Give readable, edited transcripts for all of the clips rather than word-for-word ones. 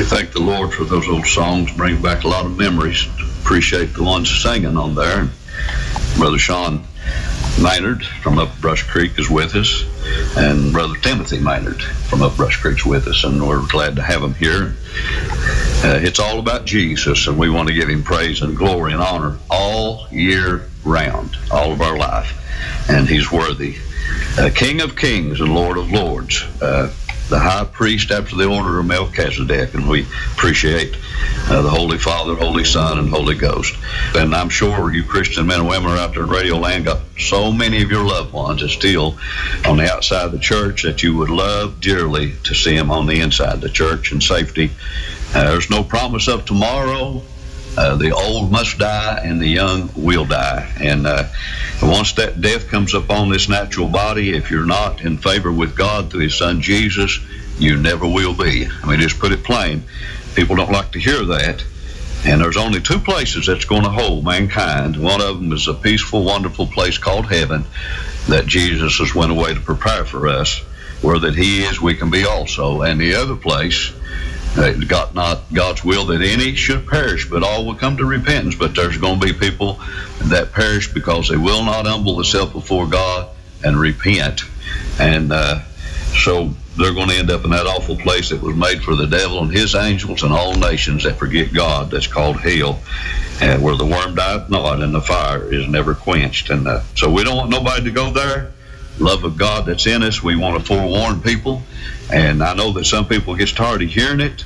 We thank the Lord for those old songs, bring back a lot of memories. Appreciate the ones singing on there. And Brother Sean Maynard from up Brush Creek is with us, and Brother Timothy Maynard from up Brush Creek is with us, and we're glad to have him here. It's all about Jesus, and we want to give him praise and glory and honor all year round, all of our life, and he's worthy. King of Kings and Lord of Lords, the high priest after the order of Melchizedek, and we appreciate the Holy Father, Holy Son, and Holy Ghost. And I'm sure you Christian men and women out there in Radio Land got so many of your loved ones that still on the outside of the church that you would love dearly to see them on the inside of the church in safety. There's no promise of tomorrow. The old must die and the young will die. And once that death comes upon this natural body, if you're not in favor with God through his son Jesus, you never will be. I mean, just put it plain. People don't like to hear that. And there's only two places that's going to hold mankind. One of them is a peaceful, wonderful place called heaven that Jesus has went away to prepare for us. Where that he is, we can be also. And the other place, not God's will that any should perish, but all will come to repentance. But there's going to be people that perish because they will not humble themselves before God and repent. And so they're going to end up in that awful place that was made for the devil and his angels and all nations that forget God, that's called hell, where the worm dieth not and the fire is never quenched. And so we don't want nobody to go there. Love of God that's in us, we want to forewarn people. And I know that some people get tired of hearing it,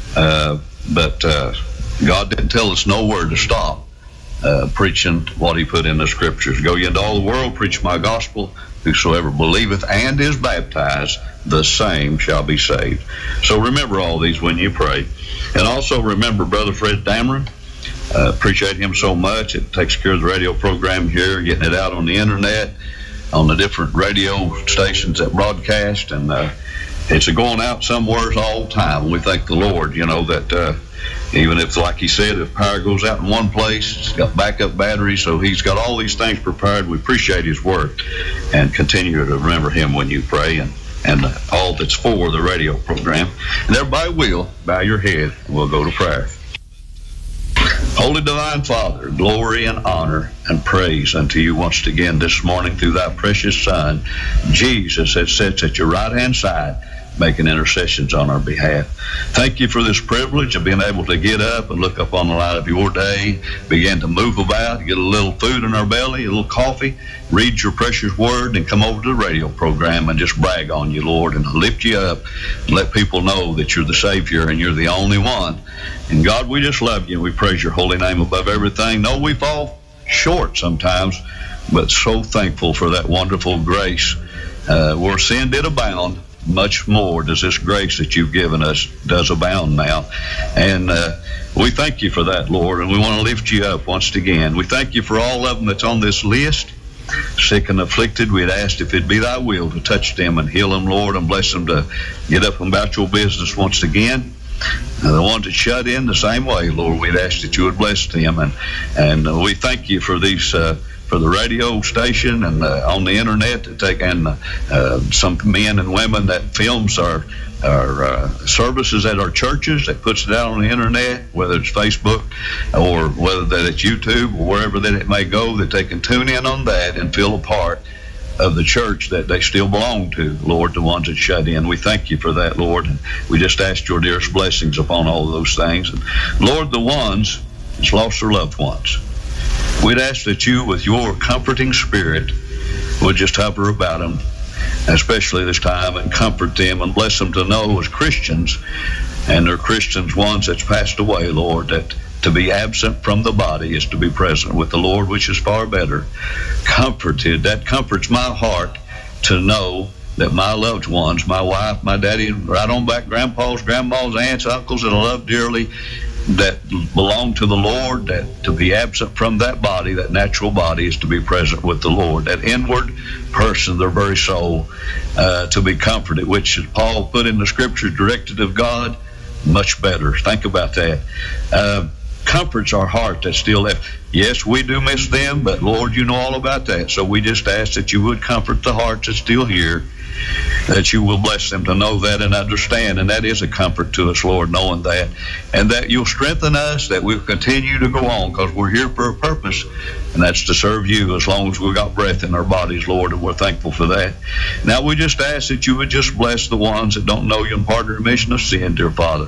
but God didn't tell us nowhere to stop preaching what he put in the scriptures. Go ye into all the world, preach my gospel. Whosoever believeth and is baptized, the same shall be saved. So remember all these when you pray. And also remember Brother Fred Dameron. Appreciate him so much. It takes care of the radio program here, getting it out on the internet, on the different radio stations that broadcast, and it's going out somewhere all the time. We thank the Lord, that even if, like he said, if power goes out in one place, it's got backup batteries, so he's got all these things prepared. We appreciate his work and continue to remember him when you pray and all that's for the radio program. And everybody will bow your head and we'll go to prayer. Holy Divine Father, glory and honor and praise unto you once again this morning through thy precious Son, Jesus, that sits at your right-hand side, making intercessions on our behalf. Thank you for this privilege of being able to get up and look up on the light of your day, begin to move about, get a little food in our belly, a little coffee, read your precious word, and come over to the radio program and just brag on you, Lord, and lift you up and let people know that you're the Savior and you're the only one. And God, we just love you and we praise your holy name above everything. No, we fall short sometimes, but so thankful for that wonderful grace. Where sin did abound, much more does this grace that you've given us does abound now. And we thank you for that, Lord, and we want to lift you up once again. We thank you for all of them that's on this list, sick and afflicted. We'd asked if it be thy will to touch them and heal them, Lord, and bless them to get up and about your business once again. And the ones that shut in the same way, Lord, we'd ask that you would bless them. And we thank you for these for the radio station and on the internet to take in some men and women that films our services at our churches, that puts it out on the internet, whether it's Facebook or whether that it's YouTube or wherever that it may go, that they can tune in on that and feel a part of the church that they still belong to, Lord, the ones that shut in. We thank you for that, Lord, and we just ask your dearest blessings upon all of those things. And Lord, the ones that's lost their loved ones, we'd ask that you, with your comforting spirit, would just hover about them, especially this time, and comfort them and bless them to know as Christians, and they're Christians, ones that's passed away, Lord, that to be absent from the body is to be present with the Lord, which is far better. Comforted, that comforts my heart to know that my loved ones, my wife, my daddy, right on back, grandpas, grandmas, aunts, uncles that I love dearly, that belong to the Lord, that to be absent from that body, that natural body, is to be present with the Lord. That inward person, their very soul, to be comforted, which Paul put in the scripture, directed of God, much better. Think about that. Comforts our heart that's still left. Yes, we do miss them, but Lord, you know all about that. So we just ask that you would comfort the hearts that's still here that you will bless them to know that and understand. And that is a comfort to us, Lord, knowing that. And that you'll strengthen us, that we'll continue to go on, because we're here for a purpose, and that's to serve you as long as we've got breath in our bodies, Lord, and we're thankful for that. Now we just ask that you would just bless the ones that don't know you and pardon remission of sin, dear Father.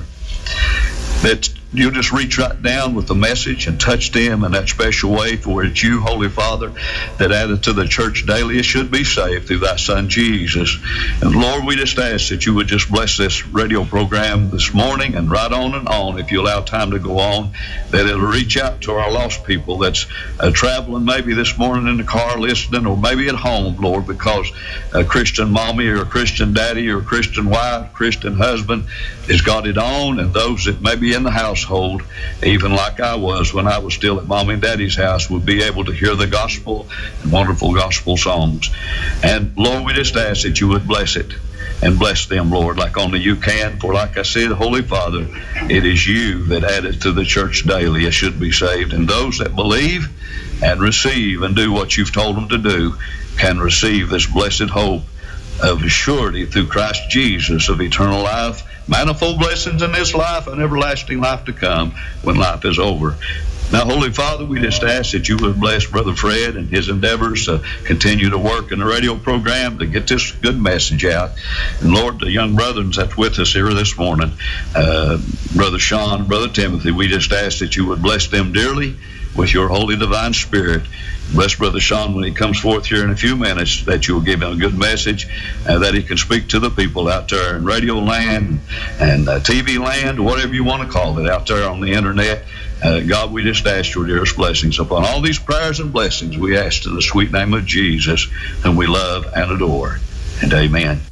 That you'll just reach right down with the message and touch them in that special way, for it's you, Holy Father, that added to the church daily it should be saved through thy Son Jesus. And Lord, we just ask that you would just bless this radio program this morning and right on and on, if you allow time to go on, that it'll reach out to our lost people that's traveling maybe this morning in the car listening, or maybe at home, Lord, because a Christian mommy or a Christian daddy or a Christian wife, Christian husband has got it on, and those that may be in the household, even like I was when I was still at Mom and Daddy's house, would be able to hear the gospel and wonderful gospel songs. And Lord, we just ask that you would bless it and bless them, Lord, like only you can. For like I said, Holy Father, it is you that added to the church daily it should be saved. And those that believe and receive and do what you've told them to do can receive this blessed hope of surety through Christ Jesus of eternal life, manifold blessings in this life, and everlasting life to come when life is over. Now, Holy Father, we just ask that you would bless Brother Fred and his endeavors to continue to work in the radio program to get this good message out. And Lord, the young brethren that's with us here this morning, Brother Sean, Brother Timothy, we just ask that you would bless them dearly with your holy divine spirit. Bless Brother Sean when he comes forth here in a few minutes, that you will give him a good message, that he can speak to the people out there in radio land and TV land, whatever you want to call it, out there on the internet. God, we just ask your dearest blessings upon all these prayers and blessings. We ask in the sweet name of Jesus, whom we love and adore. And amen.